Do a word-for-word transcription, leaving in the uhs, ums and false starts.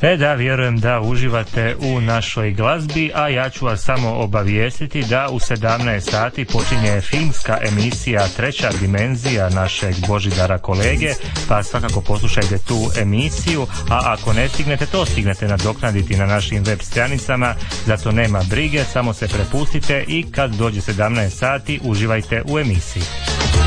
E da, vjerujem da uživate u našoj glazbi, a ja ću vas samo obavijestiti da u sedamnaest sati počinje filmska emisija Treća dimenzija našeg Božidara kolege, pa svakako poslušajte tu emisiju, a ako ne stignete, to stignete nadoknaditi na našim web stranicama, zato nema brige, samo se prepustite i kad dođe sedamnaest sati uživajte u emisiji.